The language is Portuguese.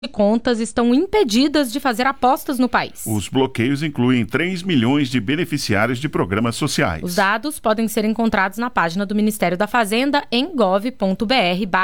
de contas estão impedidas de fazer apostas no país. Os bloqueios incluem 3 milhões de beneficiários de programas sociais. Os dados podem ser encontrados na página do Ministério da Fazenda em gov.br.